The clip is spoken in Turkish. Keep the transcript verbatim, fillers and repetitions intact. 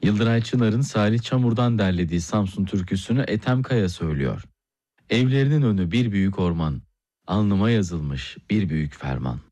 Yıldıray Çınar'ın Salih Çamur'dan derlediği Samsun türküsünü Ethem Kaya söylüyor. Evlerinin önü bir büyük orman, alnıma yazılmış bir büyük ferman.